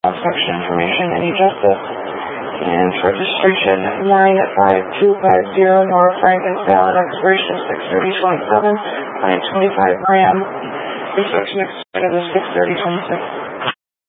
section information, any justice. And registration 95250 North Franklin, valid expiration 6/30/27, 25 gram. Research next to the 6/30/26.